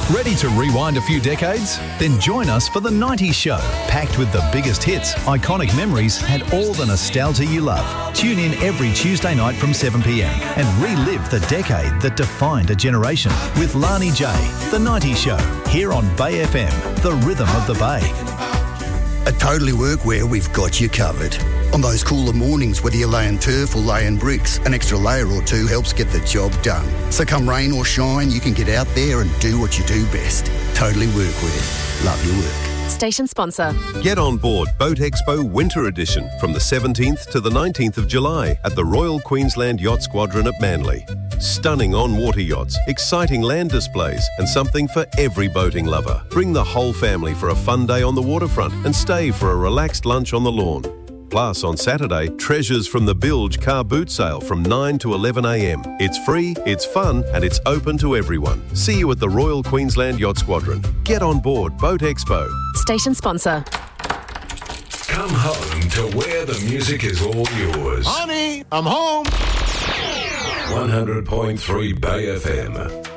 Ready to rewind a few decades? Then join us for The 90s Show, packed with the biggest hits, iconic memories and all the nostalgia you love. Tune in every Tuesday night from 7pm and relive the decade that defined a generation with Lani J. The 90s Show, here on Bay FM, the rhythm of the Bay. At Totally Workwear, we've got you covered. On those cooler mornings, whether you're laying turf or laying bricks, an extra layer or two helps get the job done. So come rain or shine, you can get out there and do what you do best. Totally Workwear. Love your work. Station sponsor. Get on board Boat Expo Winter Edition from the 17th to the 19th of July at the Royal Queensland Yacht Squadron at Manly. Stunning on-water yachts, exciting land displays and something for every boating lover. Bring the whole family for a fun day on the waterfront and stay for a relaxed lunch on the lawn. Plus, on Saturday, treasures from the Bilge car boot sale from 9 to 11am. It's free, it's fun and it's open to everyone. See you at the Royal Queensland Yacht Squadron. Get on board Boat Expo. Station sponsor. Come home to where the music is all yours. Honey, I'm home. 100.3 Bay FM.